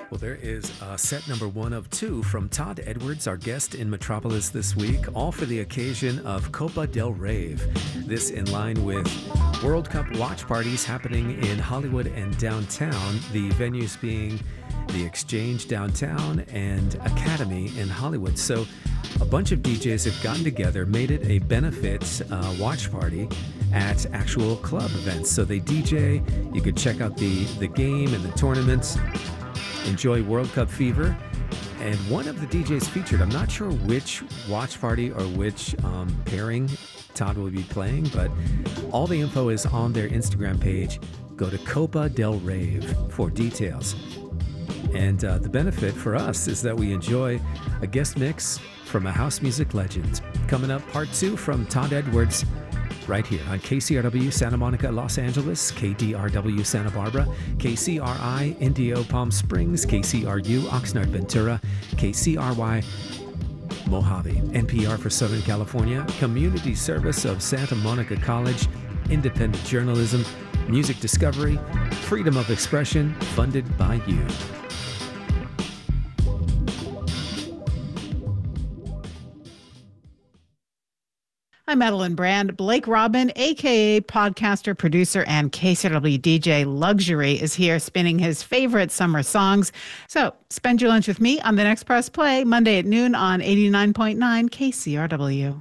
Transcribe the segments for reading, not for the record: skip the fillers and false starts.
Well, there is set number 1 of 2 from Todd Edwards, our guest in Metropolis this week, all for the occasion of Copa del Rave. This in line with World Cup watch parties happening in Hollywood and downtown, the venues being the Exchange downtown and Academy in Hollywood. So a bunch of DJs have gotten together, made it a benefit watch party at actual club events. So they DJ, you could check out the game and the tournaments, enjoy World Cup fever. And one of the DJs featured, I'm not sure which watch party or which pairing Todd will be playing, but all the info is on their Instagram page. Go to Copa del Rave for details. And the benefit for us is that we enjoy a guest mix from a house music legend. Coming up, part 2 from Todd Edwards, right here on KCRW Santa Monica, Los Angeles, KDRW Santa Barbara, KCRI Indio Palm Springs, KCRU Oxnard Ventura, KCRY Mojave, NPR for Southern California, Community Service of Santa Monica College, independent journalism, music discovery, freedom of expression, funded by you. I'm Madeline Brand. Blake Robin, a.k.a. podcaster, producer, and KCRW DJ Luxury is here spinning his favorite summer songs. So spend your lunch with me on The Next Press Play, Monday at noon on 89.9 KCRW.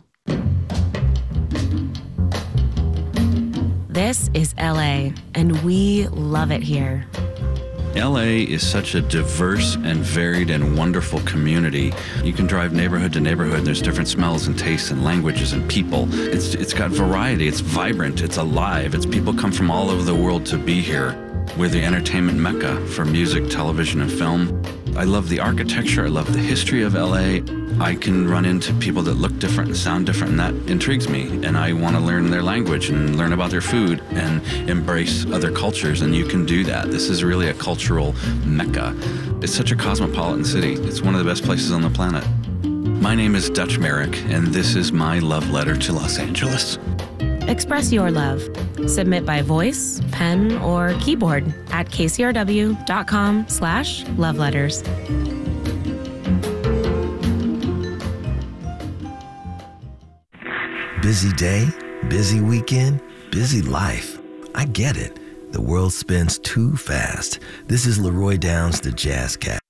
This is LA, and we love it here. LA is such a diverse and varied and wonderful community. You can drive neighborhood to neighborhood. There's different smells and tastes and languages and people. It's got variety. It's vibrant. It's alive. It's people come from all over the world to be here. We're the entertainment mecca for music, television, and film. I love the architecture. I love the history of LA. I can run into people that look different and sound different, and that intrigues me. And I want to learn their language and learn about their food and embrace other cultures, and you can do that. This is really a cultural mecca. It's such a cosmopolitan city. It's one of the best places on the planet. My name is Dutch Merrick, and this is my love letter to Los Angeles. Express your love. Submit by voice, pen, or keyboard at kcrw.com/loveletters. Busy day, busy weekend, busy life. I get it. The world spins too fast. This is Leroy Downs, the Jazz Cat.